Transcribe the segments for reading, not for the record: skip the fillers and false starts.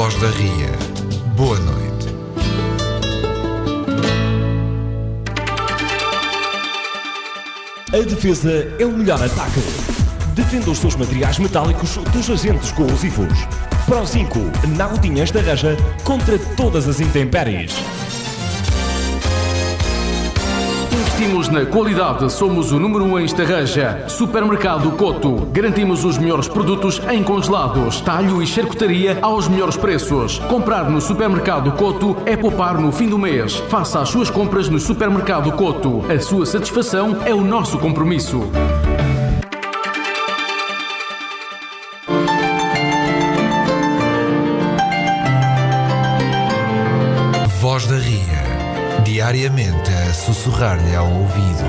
Voz da Ria. Boa noite. A defesa é o melhor ataque. Defenda os seus materiais metálicos dos agentes corrosivos. Pro 5, na Gotinha Estarreja, contra todas as intempéries. Investimos na qualidade, somos o número 1 em Estarreja. Supermercado Coto. Garantimos os melhores produtos em congelados, talho e charcutaria aos melhores preços. Comprar no Supermercado Coto é poupar no fim do mês. Faça as suas compras no Supermercado Coto. A sua satisfação é o nosso compromisso. Voz da Ria. Diariamente a sussurrar-lhe ao ouvido.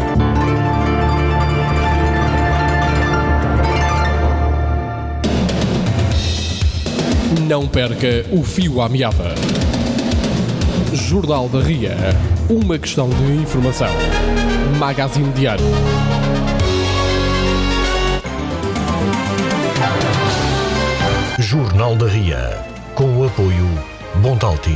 Não perca o fio à meada. Jornal da Ria. Uma questão de informação. Magazine Diário. Jornal da Ria. Com o apoio Bontalti.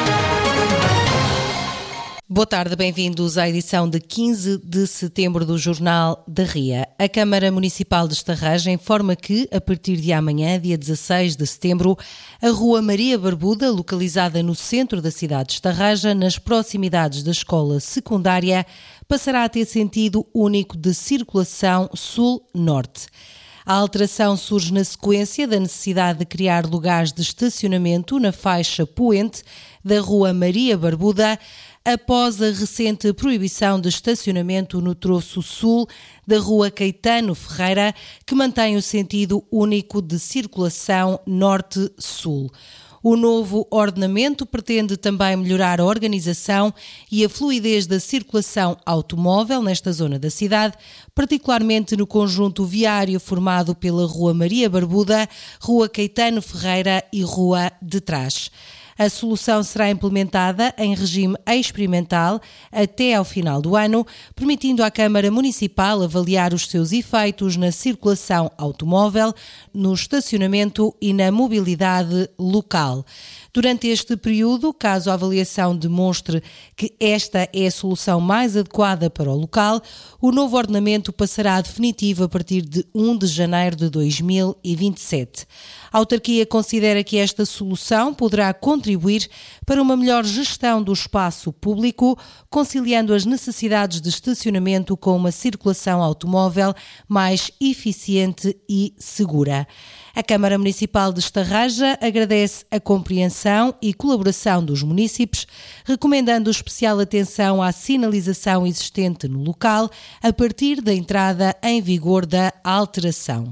Boa tarde, bem-vindos à edição de 15 de setembro do Jornal da Ria. A Câmara Municipal de Estarreja informa que, a partir de amanhã, dia 16 de setembro, a Rua Maria Barbuda, localizada no centro da cidade de Estarreja, nas proximidades da escola secundária, passará a ter sentido único de circulação sul-norte. A alteração surge na sequência da necessidade de criar lugares de estacionamento na faixa poente da Rua Maria Barbuda, após a recente proibição de estacionamento no troço sul da Rua Caetano Ferreira, que mantém o sentido único de circulação norte-sul. O novo ordenamento pretende também melhorar a organização e a fluidez da circulação automóvel nesta zona da cidade, particularmente no conjunto viário formado pela Rua Maria Barbuda, Rua Caetano Ferreira e Rua de Trás. A solução será implementada em regime experimental até ao final do ano, permitindo à Câmara Municipal avaliar os seus efeitos na circulação automóvel, no estacionamento e na mobilidade local. Durante este período, caso a avaliação demonstre que esta é a solução mais adequada para o local, o novo ordenamento passará a definitivo a partir de 1 de janeiro de 2027. A autarquia considera que esta solução poderá contribuir para uma melhor gestão do espaço público, conciliando as necessidades de estacionamento com uma circulação automóvel mais eficiente e segura. A Câmara Municipal de Estarreja agradece a compreensão e colaboração dos munícipes, recomendando especial atenção à sinalização existente no local a partir da entrada em vigor da alteração.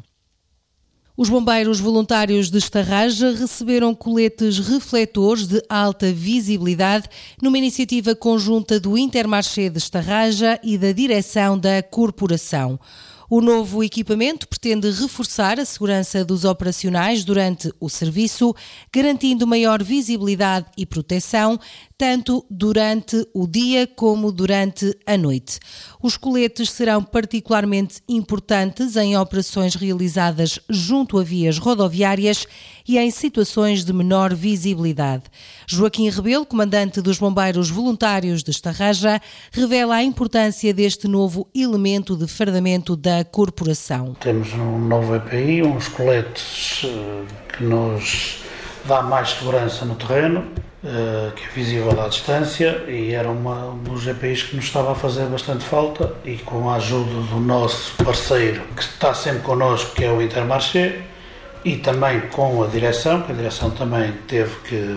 Os bombeiros voluntários de Estarreja receberam coletes refletores de alta visibilidade numa iniciativa conjunta do Intermarché de Estarreja e da direção da corporação. O novo equipamento pretende reforçar a segurança dos operacionais durante o serviço, garantindo maior visibilidade e proteção, tanto durante o dia como durante a noite. Os coletes serão particularmente importantes em operações realizadas junto a vias rodoviárias e em situações de menor visibilidade. Joaquim Rebelo, comandante dos Bombeiros Voluntários de Estarreja, revela a importância deste novo elemento de fardamento da corporação. Temos um novo EPI, uns coletes que nos dá mais segurança no terreno, que é visível à distância, e era um dos EPIs que nos estava a fazer bastante falta, e com a ajuda do nosso parceiro que está sempre connosco, que é o Intermarché, e também com a direção, que a direção também teve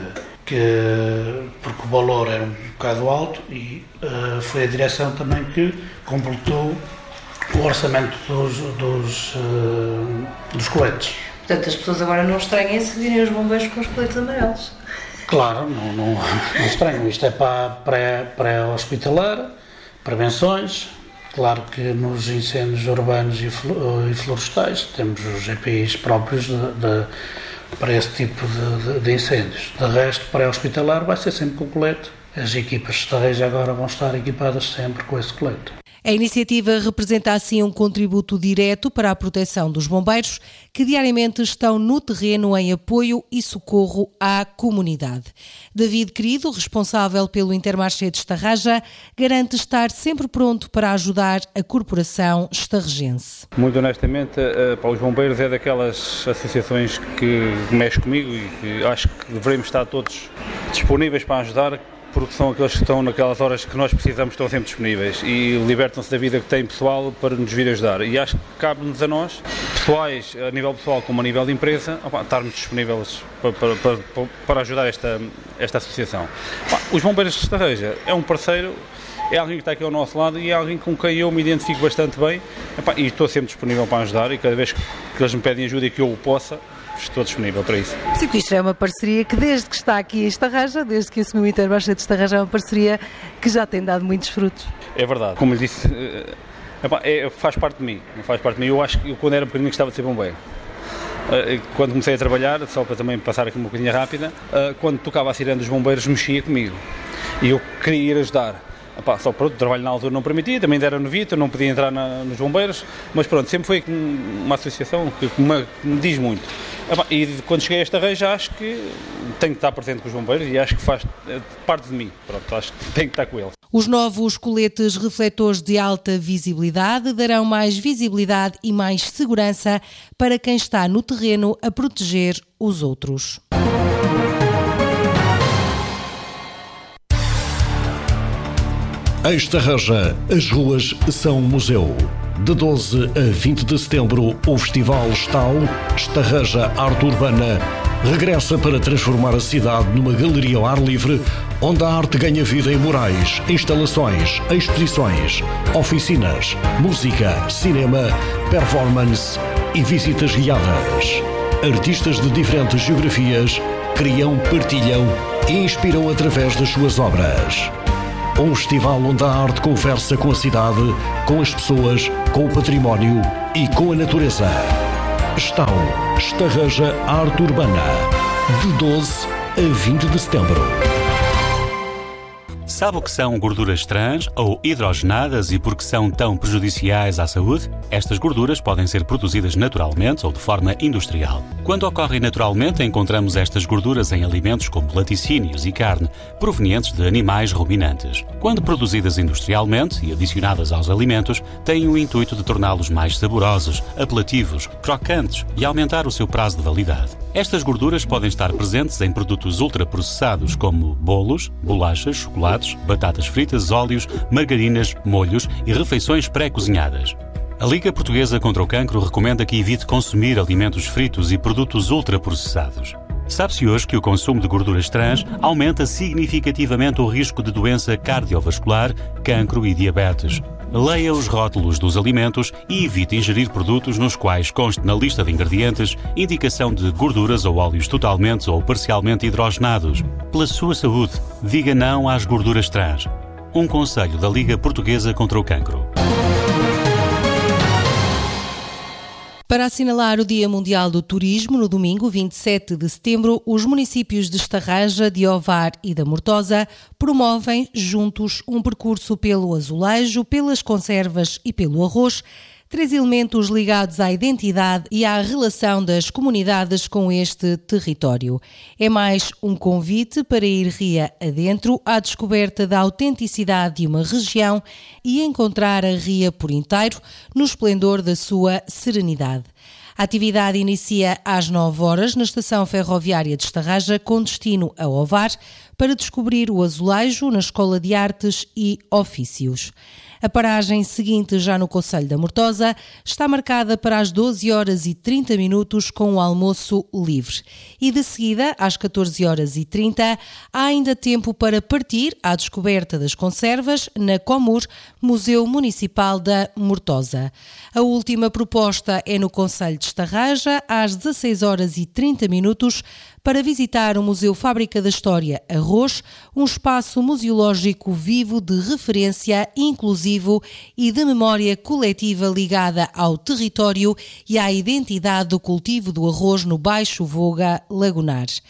porque o valor era um bocado alto, e foi a direção também que completou o orçamento dos coletes. Portanto, as pessoas agora não estranhem se virem os bombeiros com os coletes amarelos. Claro, não estranho. Isto é para pré-hospitalar, prevenções. Claro que nos incêndios urbanos e florestais temos os EPIs próprios para esse tipo de incêndios. De resto, pré-hospitalar vai ser sempre com o colete. As equipas de Estarreja agora vão estar equipadas sempre com esse colete. A iniciativa representa assim um contributo direto para a proteção dos bombeiros que diariamente estão no terreno em apoio e socorro à comunidade. David Querido, responsável pelo Intermarché de Estarraja, garante estar sempre pronto para ajudar a corporação estarrejense. Muito honestamente, os bombeiros é daquelas associações que mexem comigo e que acho que devemos estar todos disponíveis para ajudar, porque são aqueles que estão naquelas horas que nós precisamos, estão sempre disponíveis e libertam-se da vida que tem pessoal para nos vir ajudar. E acho que cabe-nos a nós, pessoais, a nível pessoal como a nível de empresa, estarmos disponíveis para ajudar esta associação. Os Bombeiros de Estarreja é um parceiro, é alguém que está aqui ao nosso lado e é alguém com quem eu me identifico bastante bem e estou sempre disponível para ajudar, e cada vez que eles me pedem ajuda e que eu o possa, estou disponível para isso. Sim, porque isto é uma parceria que desde que está aqui em Estarraja, desde que assumiu o Intermarché de Estarraja, é uma parceria que já tem dado muitos frutos. É verdade. Como lhe disse, faz parte de mim. Eu acho que quando era pequenino gostava de ser bombeiro. Quando comecei a trabalhar, só para também passar aqui uma coisinha rápida, quando tocava a sirene dos bombeiros mexia comigo e eu queria ir ajudar. Só pronto, o trabalho na altura não permitia, também era novito, não podia entrar nos bombeiros, mas pronto, sempre foi uma associação que me diz muito. E quando cheguei a Estarreja, acho que tenho que estar presente com os bombeiros e acho que faz parte de mim. Pronto, acho que tenho que estar com eles. Os novos coletes refletores de alta visibilidade darão mais visibilidade e mais segurança para quem está no terreno a proteger os outros. Em Estarreja, as ruas são um museu. De 12 a 20 de setembro, o Festival Stau, Estarreja Arte Urbana, regressa para transformar a cidade numa galeria ao ar livre, onde a arte ganha vida em murais, instalações, exposições, oficinas, música, cinema, performance e visitas guiadas. Artistas de diferentes geografias criam, partilham e inspiram através das suas obras. Um festival onde a arte conversa com a cidade, com as pessoas, com o património e com a natureza. Stau, Estarreja Arte Urbana, de 12 a 20 de setembro. Sabe o que são gorduras trans ou hidrogenadas e por que são tão prejudiciais à saúde? Estas gorduras podem ser produzidas naturalmente ou de forma industrial. Quando ocorrem naturalmente, encontramos estas gorduras em alimentos como laticínios e carne, provenientes de animais ruminantes. Quando produzidas industrialmente e adicionadas aos alimentos, têm o intuito de torná-los mais saborosos, apelativos, crocantes e aumentar o seu prazo de validade. Estas gorduras podem estar presentes em produtos ultraprocessados como bolos, bolachas, chocolates, batatas fritas, óleos, margarinas, molhos e refeições pré-cozinhadas. A Liga Portuguesa contra o Cancro recomenda que evite consumir alimentos fritos e produtos ultraprocessados. Sabe-se hoje que o consumo de gorduras trans aumenta significativamente o risco de doença cardiovascular, cancro e diabetes. Leia os rótulos dos alimentos e evite ingerir produtos nos quais conste na lista de ingredientes indicação de gorduras ou óleos totalmente ou parcialmente hidrogenados. Pela sua saúde, diga não às gorduras trans. Um conselho da Liga Portuguesa contra o Cancro. Para assinalar o Dia Mundial do Turismo, no domingo 27 de setembro, os municípios de Estarraja, de Ovar e da Mortosa promovem juntos um percurso pelo azulejo, pelas conservas e pelo arroz, 3 elementos ligados à identidade e à relação das comunidades com este território. É mais um convite para ir ria adentro à descoberta da autenticidade de uma região e encontrar a ria por inteiro no esplendor da sua serenidade. A atividade inicia às 9 horas na estação ferroviária de Estarraja, com destino a Ovar, para descobrir o azulejo na Escola de Artes e Ofícios. A paragem seguinte, já no Concelho da Mortosa, está marcada para as 12 horas e 30 minutos com o almoço livre. E de seguida, às 14 horas e 30, há ainda tempo para partir à descoberta das conservas na Comur, Museu Municipal da Mortosa. A última proposta é no Concelho de Estarraja, às 16 horas e 30 minutos, para visitar o Museu Fábrica da História Arroz, um espaço museológico vivo de referência, inclusivo e de memória coletiva ligada ao território e à identidade do cultivo do arroz no Baixo Voga Lagunar.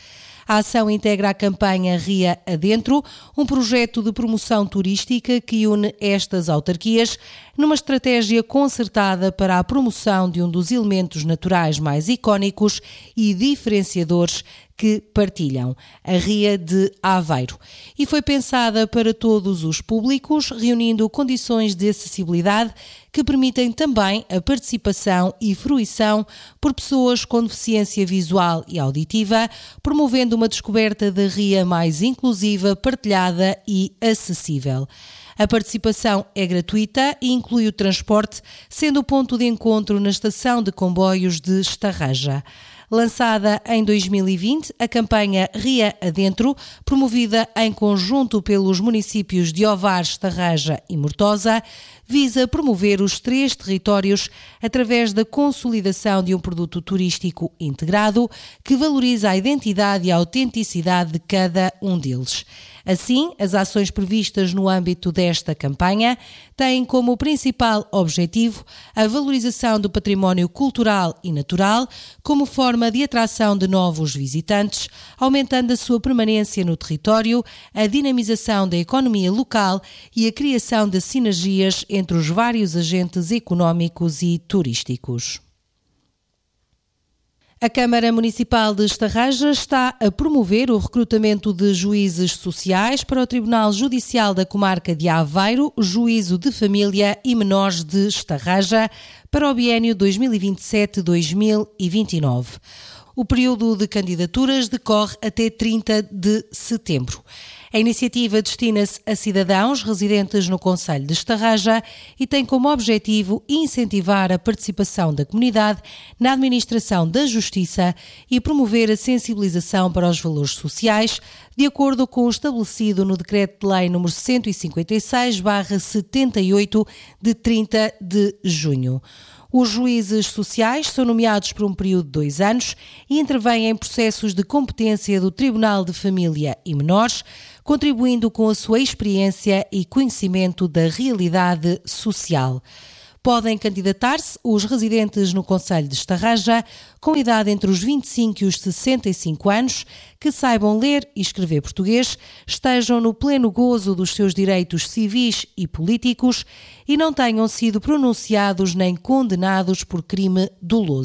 A ação integra a campanha Ria Adentro, um projeto de promoção turística que une estas autarquias numa estratégia concertada para a promoção de um dos elementos naturais mais icónicos e diferenciadores que partilham, a Ria de Aveiro. E foi pensada para todos os públicos, reunindo condições de acessibilidade que permitem também a participação e fruição por pessoas com deficiência visual e auditiva, promovendo uma descoberta da Ria mais inclusiva, partilhada e acessível. A participação é gratuita e inclui o transporte, sendo o ponto de encontro na estação de comboios de Estarreja. Lançada em 2020, a campanha Ria Adentro, promovida em conjunto pelos municípios de Ovar, Estarreja e Mortosa, visa promover os 3 territórios através da consolidação de um produto turístico integrado que valoriza a identidade e a autenticidade de cada um deles. Assim, as ações previstas no âmbito desta campanha têm como principal objetivo a valorização do património cultural e natural como forma de atração de novos visitantes, aumentando a sua permanência no território, a dinamização da economia local e a criação de sinergias entre os vários agentes económicos e turísticos. A Câmara Municipal de Estarreja está a promover o recrutamento de juízes sociais para o Tribunal Judicial da Comarca de Aveiro, Juízo de Família e Menores de Estarreja, para o biénio 2027-2029. O período de candidaturas decorre até 30 de setembro. A iniciativa destina-se a cidadãos residentes no concelho de Estarreja e tem como objetivo incentivar a participação da comunidade na administração da justiça e promover a sensibilização para os valores sociais, de acordo com o estabelecido no Decreto-Lei nº 156/78, de 30 de junho. Os juízes sociais são nomeados por um período de 2 anos e intervêm em processos de competência do Tribunal de Família e Menores, contribuindo com a sua experiência e conhecimento da realidade social. Podem candidatar-se os residentes no concelho de Estarreja com idade entre os 25 e os 65 anos, que saibam ler e escrever português, estejam no pleno gozo dos seus direitos civis e políticos e não tenham sido pronunciados nem condenados por crime doloso.